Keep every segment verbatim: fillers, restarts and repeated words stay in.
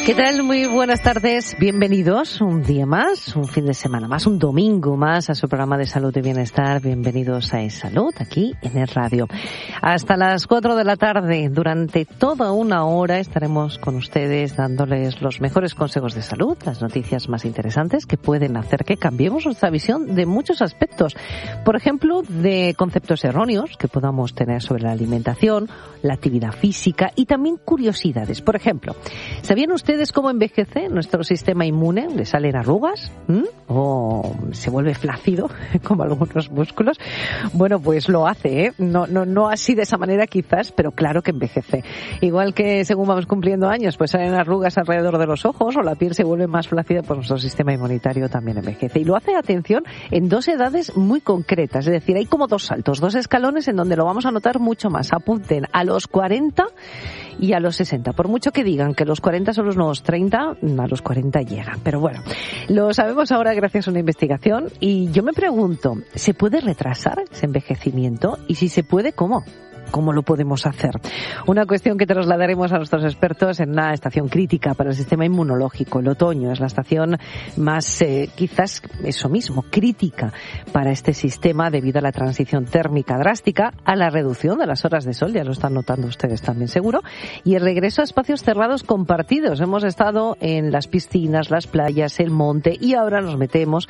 ¿Qué tal? Muy buenas tardes. Bienvenidos un día más, un fin de semana más, un domingo más a su programa de salud y bienestar. Bienvenidos a eSalud, aquí en Es Radio. Hasta las cuatro de la tarde, durante toda una hora, estaremos con ustedes dándoles los mejores consejos de salud, las noticias más interesantes que pueden hacer que cambiemos nuestra visión de muchos aspectos. Por ejemplo, de conceptos erróneos que podamos tener sobre la alimentación, la actividad física y también curiosidades. Por ejemplo, ¿sabían ustedes cómo envejece nuestro sistema inmune? ¿Le salen arrugas? ¿Mm? ¿O se vuelve flácido, como algunos músculos? Bueno, pues lo hace, ¿eh? No, no, no así de esa manera quizás, pero claro que envejece. Igual que según vamos cumpliendo años, pues salen arrugas alrededor de los ojos o la piel se vuelve más flácida, pues nuestro sistema inmunitario también envejece. Y lo hace, atención, en dos edades muy concretas. Es decir, hay como dos saltos, dos escalones en donde lo vamos a notar mucho más. Apunten a los cuarenta y a los sesenta. Por mucho que digan que los cuarenta son los nuevos treinta, a los cuarenta llegan. Pero bueno, lo sabemos ahora gracias a una investigación y yo me pregunto, ¿se puede retrasar ese envejecimiento? Y si se puede, ¿cómo? ¿Cómo lo podemos hacer? Una cuestión que trasladaremos a nuestros expertos en una estación crítica para el sistema inmunológico. El otoño es la estación más, eh, quizás eso mismo, crítica para este sistema debido a la transición térmica drástica, a la reducción de las horas de sol, ya lo están notando ustedes también seguro, y el regreso a espacios cerrados compartidos. Hemos estado en las piscinas, las playas, el monte y ahora nos metemos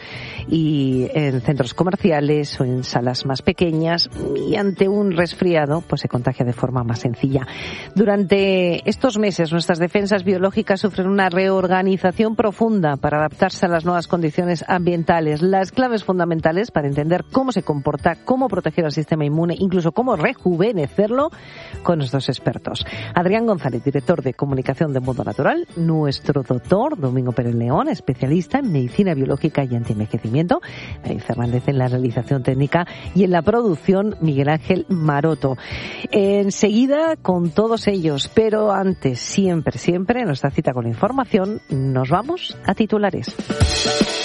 y en centros comerciales o en salas más pequeñas y ante un resfriado pues se contagia de forma más sencilla. Durante estos meses nuestras defensas biológicas sufren una reorganización profunda para adaptarse a las nuevas condiciones ambientales. Las claves fundamentales para entender cómo se comporta, cómo proteger al sistema inmune, incluso cómo rejuvenecerlo, con nuestros expertos. Adrián González, director de comunicación de Mundo Natural, nuestro doctor Domingo Pérez León, especialista en medicina biológica y antienvejecimiento, David Fernández en la realización técnica y en la producción Miguel Ángel Maroto. Enseguida con todos ellos, pero antes, siempre, siempre, en nuestra cita con la información, nos vamos a titulares.